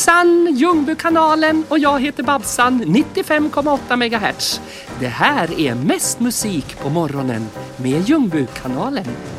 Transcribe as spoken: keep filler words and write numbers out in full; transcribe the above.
Hejsan, Ljungbykanalen och jag heter Babsan, nittiofem komma åtta megahertz. Det här är mest musik på morgonen med Ljungbykanalen.